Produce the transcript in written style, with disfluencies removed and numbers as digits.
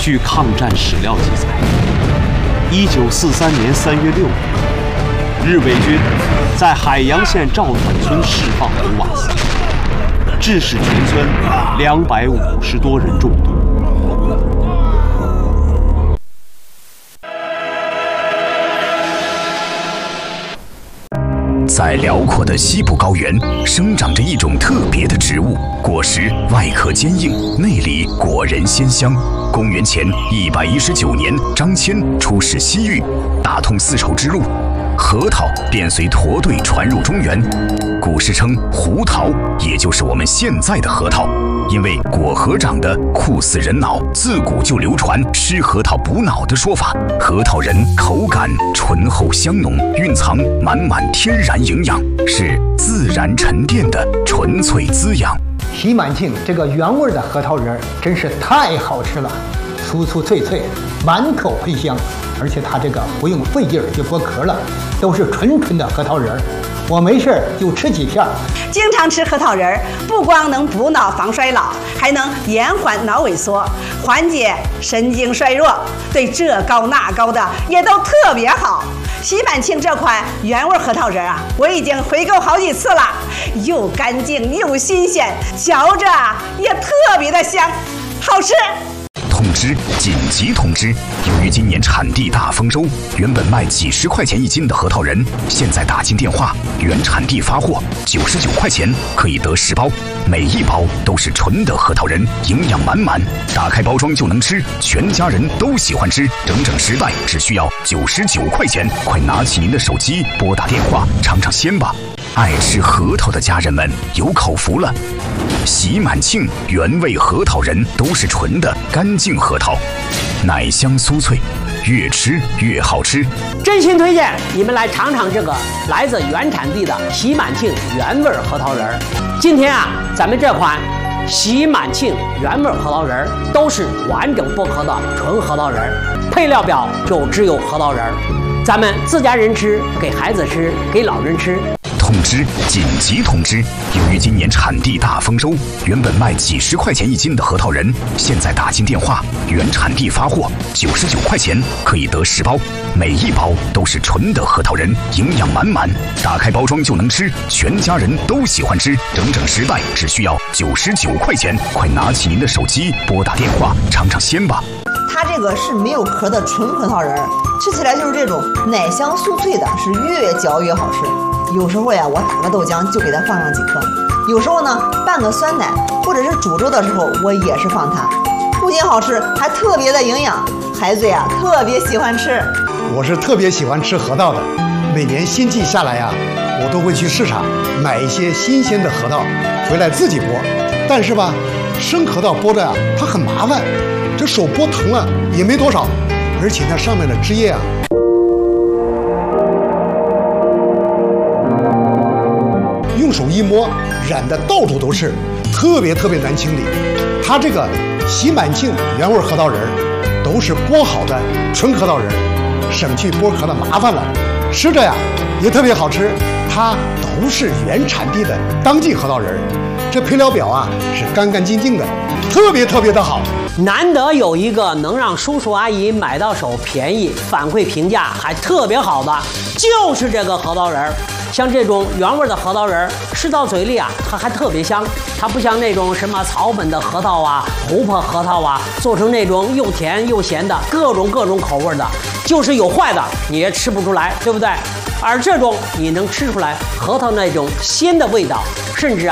据抗战史料记载，1943年3月6日，日伪军在海洋县赵团村释放毒瓦斯，致使全村250多人中毒。 在辽阔的西部高原，生长着一种特别的植物，果实外壳坚硬，内里果仁鲜香。公元前119年，张骞出使西域，打通丝绸之路，核桃便随驼队传入中原。古时称胡桃，也就是我们现在的核桃。因为果核长得酷似人脑，自古就流传吃核桃补脑的说法。核桃仁口感醇厚香浓，蕴藏满满天然营养，是自然沉淀的纯粹滋养。 喜满庆这个原味的核桃仁真是太好吃了，酥酥脆脆，满口喷香，而且它这个不用费劲儿去剥壳了，都是纯纯的核桃仁。我没事就吃几片。 经常吃核桃仁，不光能补脑防衰老，还能延缓脑萎缩，缓解神经衰弱，对这高那高的也都特别好。喜满庆这款原味核桃仁啊，我已经回购好几次了，又干净又新鲜，嚼着也特别的香，好吃。 通知！紧急通知！由于今年产地大丰收，原本卖几十块钱一斤的核桃仁，现在打进电话，原产地发货，99块钱可以得10包，每一包都是纯的核桃仁，营养满满，打开包装就能吃，全家人都喜欢吃，整整10袋，只需要99块钱，快拿起您的手机拨打电话尝尝鲜吧！爱吃核桃的家人们有口福了。喜满庆原味核桃仁都是纯的干净核桃，奶香酥脆，越吃越好吃。 真心推荐你们来尝尝这个来自原产地的喜满庆原味核桃仁。今天啊，咱们这款喜满庆原味核桃仁都是完整剥壳的纯核桃仁，配料表就只有核桃仁，咱们自家人吃，给孩子吃，给老人吃。 通知！紧急通知！由于今年产地大丰收，原本卖几十块钱一斤的核桃仁，现在打进电话，原产地发货，99块钱可以得10包，每一包都是纯的核桃仁，营养满满，打开包装就能吃，全家人都喜欢吃，整整10袋，只需要99块钱，快拿起您的手机拨打电话尝尝鲜吧！ 它这个是没有壳的纯核桃仁，吃起来就是这种奶香酥脆的，是越嚼越好吃。有时候呀，我打个豆浆就给它放上几颗，有时候呢拌个酸奶，或者是煮粥的时候，我也是放它，不仅好吃，还特别的营养，孩子呀特别喜欢吃。 我是特别喜欢吃核桃的，每年新季下来呀，我都会去市场买一些新鲜的核桃回来自己剥。但是吧，生核桃剥着呀，它很麻烦，这手剥疼了也没多少，而且那上面的汁液啊，用手一摸，染得到处都是，特别难清理。它这个喜满庆原味核桃仁都是剥好的纯核桃仁，省去剥壳的麻烦了，吃着呀也特别好吃。它都是原产地的当季核桃仁，这配料表啊是干干净净的，特别的好。 难得有一个能让叔叔阿姨买到手便宜，反馈评价还特别好的，就是这个核桃仁。像这种原味的核桃仁，吃到嘴里啊，它还特别香。它不像那种什么草本的核桃啊、琥珀核桃啊，做成那种又甜又咸的各种口味的，就是有坏的你也吃不出来，对不对？而这种你能吃出来核桃那种鲜的味道，甚至啊